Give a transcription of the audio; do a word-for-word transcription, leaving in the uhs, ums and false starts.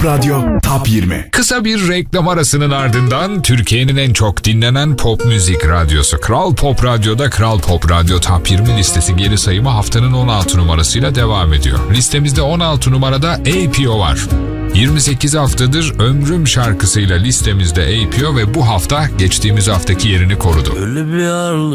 Radyo Top yirmi. Kısa bir reklam arasının ardından Türkiye'nin en çok dinlenen pop müzik radyosu Kral Pop Radyo'da Kral Pop Radyo Top yirmi listesi geri sayımı haftanın on altı numarasıyla devam ediyor. Listemizde on altı numarada A P O var. yirmi sekiz haftadır Ömrüm şarkısıyla listemizde A P O ve bu hafta geçtiğimiz haftaki yerini korudu.